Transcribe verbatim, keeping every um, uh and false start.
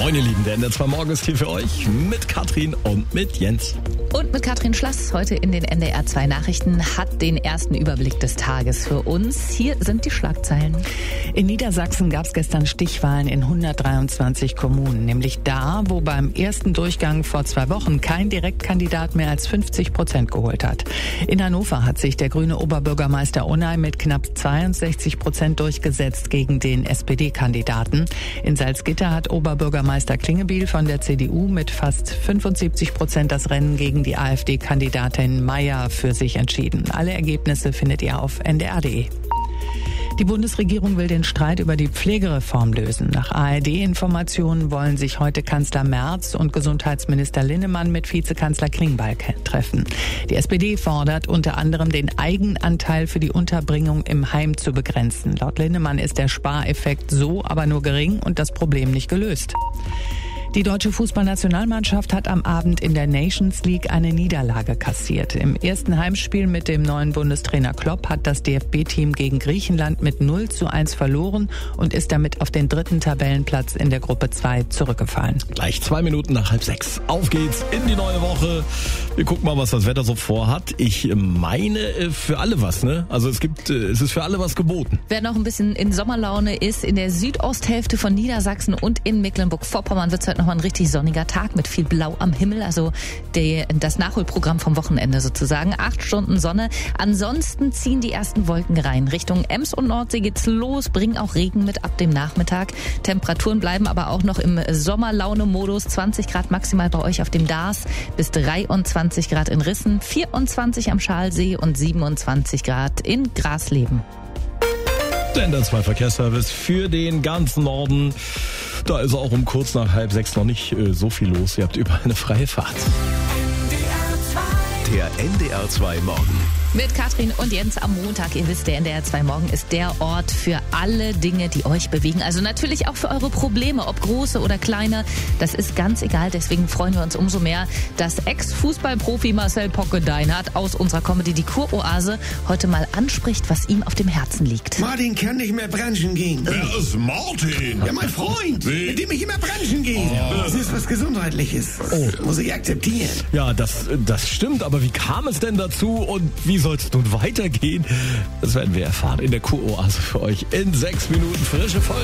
Moin ihr Lieben, der N D R zwei Morgen ist hier für euch mit Katrin und mit Jens. Und mit Katrin Schlass heute in den N D R zwei Nachrichten hat den ersten Überblick des Tages für uns. Hier sind die Schlagzeilen. In Niedersachsen gab es gestern Stichwahlen in hundertdreiundzwanzig Kommunen, nämlich da, wo beim ersten Durchgang vor zwei Wochen kein Direktkandidat mehr als fünfzig Prozent geholt hat. In Hannover hat sich der grüne Oberbürgermeister Onay mit knapp zweiundsechzig Prozent durchgesetzt gegen den S P D-Kandidaten. In Salzgitter hat Oberbürgermeister Klingebiel von der C D U mit fast fünfundsiebzig Prozent das Rennen gegen die A f D-Kandidatin Mayer für sich entschieden. Alle Ergebnisse findet ihr auf n d r punkt d e. Die Bundesregierung will den Streit über die Pflegereform lösen. Nach A R D-Informationen wollen sich heute Kanzler Merz und Gesundheitsminister Linnemann mit Vizekanzler Klingbeil treffen. Die S P D fordert unter anderem, den Eigenanteil für die Unterbringung im Heim zu begrenzen. Laut Linnemann ist der Spareffekt so aber nur gering und das Problem nicht gelöst. Die deutsche Fußballnationalmannschaft hat am Abend in der Nations League eine Niederlage kassiert. Im ersten Heimspiel mit dem neuen Bundestrainer Klopp hat das D F B-Team gegen Griechenland mit null zu eins verloren und ist damit auf den dritten Tabellenplatz in der Gruppe zwei zurückgefallen. Gleich zwei Minuten nach halb sechs. Auf geht's in die neue Woche. Wir gucken mal, was das Wetter so vorhat. Ich meine, für alle was, ne? Also es gibt, es ist für alle was geboten. Wer noch ein bisschen in Sommerlaune ist, in der Südosthälfte von Niedersachsen und in Mecklenburg-Vorpommern wird es heute nochmal ein richtig sonniger Tag mit viel Blau am Himmel, also die, das Nachholprogramm vom Wochenende sozusagen. Acht Stunden Sonne. Ansonsten ziehen die ersten Wolken rein. Richtung Ems und Nordsee geht's los, bringen auch Regen mit ab dem Nachmittag. Temperaturen bleiben aber auch noch im Sommerlaune-Modus. zwanzig Grad maximal bei euch auf dem Dars, bis dreiundzwanzig Grad in Rissen, vierundzwanzig am Schalsee und siebenundzwanzig Grad in Grasleben. Der N D R zwei Verkehrsservice für den ganzen Norden. Da ist auch um kurz nach halb sechs noch nicht äh, so viel los. Ihr habt überall eine freie Fahrt. Der N D R zwei Morgen. Mit Katrin und Jens am Montag. Ihr wisst, der N D R zwei Morgen ist der Ort für alle Dinge, die euch bewegen. Also natürlich auch für eure Probleme, ob große oder kleine. Das ist ganz egal. Deswegen freuen wir uns umso mehr, dass Ex-Fußballprofi Marcel Pocke-Deinhardt aus unserer Comedy Die Kuroase heute mal anspricht, was ihm auf dem Herzen liegt. Martin kann nicht mehr branchen gehen. Wer ist Martin? Ja, mein Freund, Wie? mit dem ich immer branchen gehe. Oh. Das ist was Gesundheitliches. Oh. Muss ich akzeptieren. Ja, das, das stimmt. Aber wie kam es denn dazu und wie soll es nun weitergehen? Das werden wir erfahren in der Kuroase für euch in sechs Minuten frische Folge.